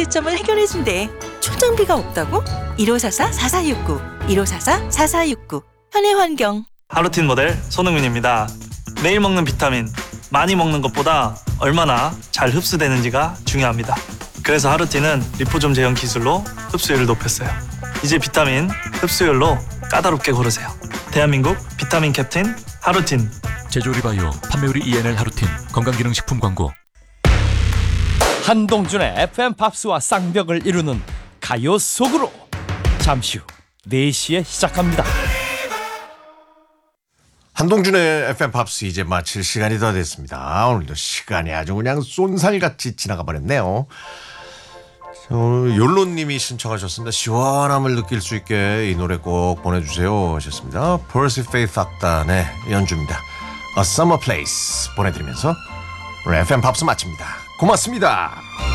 문제점을 해결해준대. 충전비가 없다고? 1544-4469 1544-4469 현해환경. 하루틴 모델 손흥민입니다. 매일 먹는 비타민, 많이 먹는 것보다 얼마나 잘 흡수되는지가 중요합니다. 그래서 하루틴은 리포좀 제형 기술로 흡수율을 높였어요. 이제 비타민 흡수율로 까다롭게 고르세요. 대한민국 비타민 캡틴 하루틴. 제조리바이오 판매우리 ENL 하루틴 건강기능식품 광고. 한동준의 FM 팝스와 쌍벽을 이루는 가요 속으로 잠시 후 4시에 시작합니다. 한동준의 FM 팝스 이제 마칠 시간이 다 됐습니다. 오늘도 시간이 아주 그냥 쏜살같이 지나가 버렸네요. 욜로님이 신청하셨습니다. 시원함을 느낄 수 있게 이 노래 꼭 보내주세요 하셨습니다. 퍼시 페이스 악단의 연주입니다. A Summer Place 보내드리면서 오늘 FM 팝스 마칩니다. 고맙습니다.